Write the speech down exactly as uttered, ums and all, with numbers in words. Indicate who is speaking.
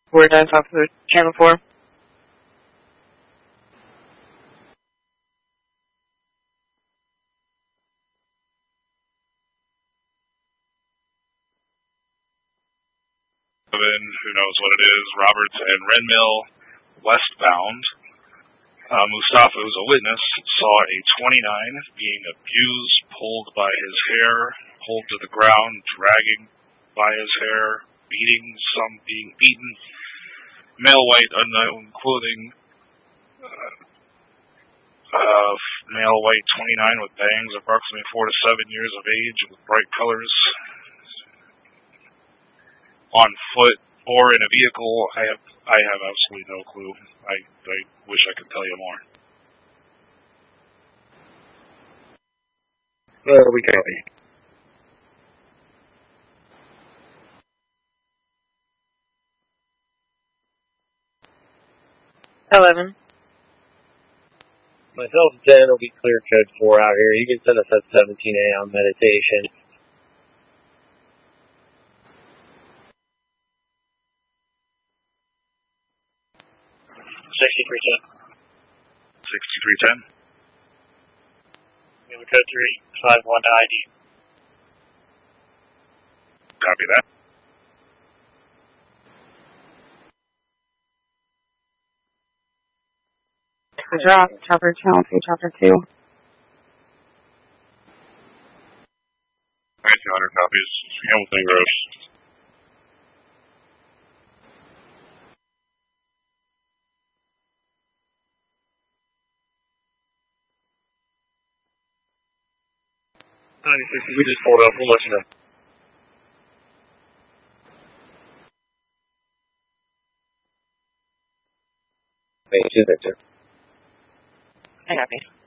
Speaker 1: Where did I talk to the channel for?
Speaker 2: Who knows what it is? Roberts and Renmill, westbound. Uh, Mustafa, who's a witness, saw a twenty-nine being abused, pulled by his hair, pulled to the ground, dragging by his hair, beating, some being beaten. Male white, unknown clothing. Uh, uh, male white, twenty-nine with bangs, approximately four to seven years of age, with bright colors. On foot or in a vehicle, I have I have absolutely no clue. I, I wish I could tell you more.
Speaker 3: Well, we copy.
Speaker 1: Eleven.
Speaker 3: Myself and ten will be clear code four out here. You can send us at seventeen A on meditation.
Speaker 4: Sixty-three ten.
Speaker 2: Sixty-three ten.
Speaker 4: Code three five one to I D.
Speaker 2: Copy that.
Speaker 1: The drop, chopper channel two, chopper two.
Speaker 2: nineteen hundred copies. Hamilton Gross.
Speaker 3: ninety-six, we just pulled up. We'll let you know. Thank you, Victor.
Speaker 1: I got me.